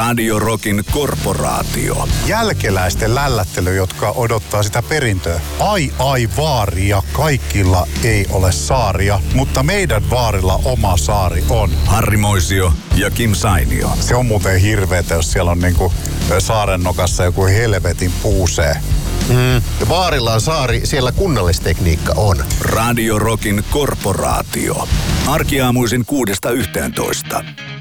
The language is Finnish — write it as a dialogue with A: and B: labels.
A: Radio Rockin korporaatio.
B: Jälkeläisten lällättely, jotka odottaa sitä perintöä. Ai vaaria, kaikilla ei ole saaria, mutta meidän vaarilla oma saari on.
A: Harri Moisio ja Kim Sainio.
B: Se on muuten hirveetä, jos siellä on niinku saaren nokassa joku helvetin puusee.
C: Vaarilla on saari, siellä kunnallistekniikka on.
A: Radio Rockin korporaatio. Arkiaamuisin 6–11.